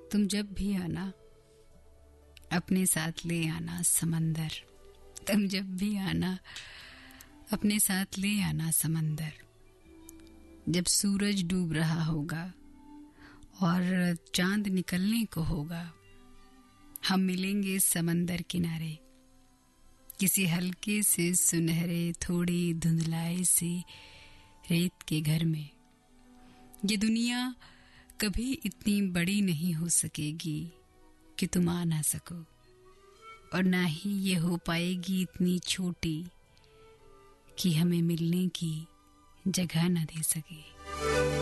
तुम जब भी आना अपने साथ ले आना समंदर। तुम जब भी आना अपने साथ ले आना समंदर। जब सूरज डूब रहा होगा और चांद निकलने को होगा, हम मिलेंगे समंदर किनारे, किसी हल्के से सुनहरे थोड़े धुंधलाए से रेत के घर में। ये दुनिया कभी इतनी बड़ी नहीं हो सकेगी कि तुम आ ना सको, और ना ही ये हो पाएगी इतनी छोटी कि हमें मिलने की जगह न दे सके।